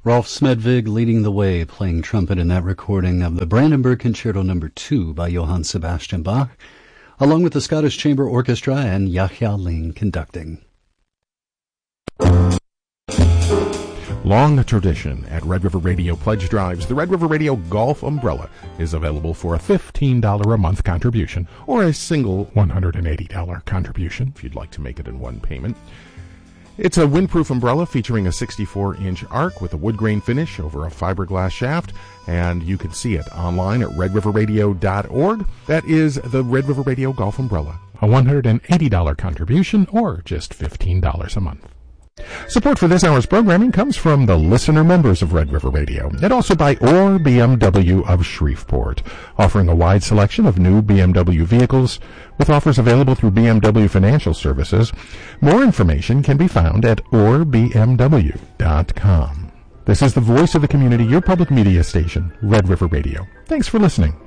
Rolf Smedvig leading the way, playing trumpet in that recording of the Brandenburg Concerto No. 2 by Johann Sebastian Bach, along with the Scottish Chamber Orchestra and Yahya Ling conducting. Long tradition at Red River Radio Pledge Drives. The Red River Radio Golf Umbrella is available for a $15 a month contribution or a single $180 contribution if you'd like to make it in one payment. It's a windproof umbrella featuring a 64-inch arc with a wood grain finish over a fiberglass shaft, and you can see it online at redriverradio.org. That is the Red River Radio Golf Umbrella, a $180 contribution or just $15 a month. Support for this hour's programming comes from the listener members of Red River Radio and also by Orr BMW of Shreveport, offering a wide selection of new BMW vehicles with offers available through BMW Financial Services. More information can be found at OrrBMW.com. This is the voice of the community, your public media station, Red River Radio. Thanks for listening.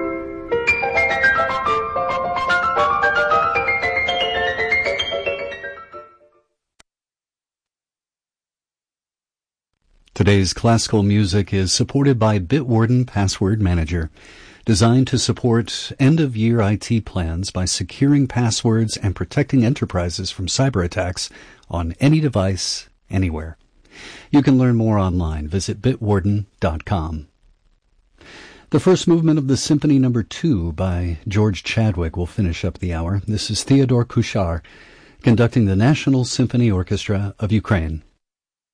Today's classical music is supported by Bitwarden Password Manager, designed to support end-of-year IT plans by securing passwords and protecting enterprises from cyber attacks on any device, anywhere. You can learn more online. Visit bitwarden.com. The first movement of the Symphony No. 2 by George Chadwick will finish up the hour. This is Theodore Kuchar conducting the National Symphony Orchestra of Ukraine.